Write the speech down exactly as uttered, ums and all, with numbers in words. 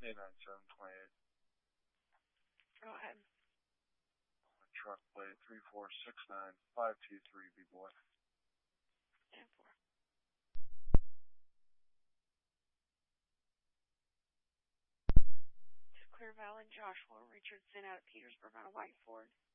eight nine seven twenty-eight. Go ahead. Truck plate three four six nine five two three, B-boy. And four. To Clear Valley, Joshua Richardson out of Petersburg on a white Ford.